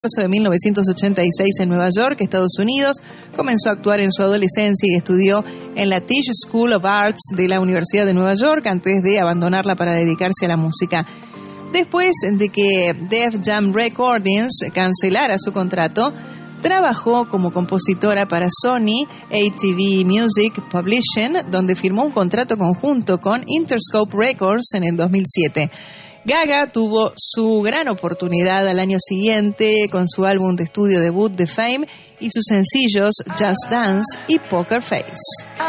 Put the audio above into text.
de 1986 en Nueva York, Estados Unidos. Comenzó a actuar en su adolescencia y estudió en la Tisch School of Arts de la Universidad de Nueva York antes de abandonarla para dedicarse a la música. Después de que Def Jam Recordings cancelara su contrato, trabajó como compositora para Sony ATV Music Publishing, donde firmó un contrato conjunto con Interscope Records en el 2007. Gaga tuvo su gran oportunidad al año siguiente con su álbum de estudio debut The Fame y sus sencillos Just Dance y Poker Face.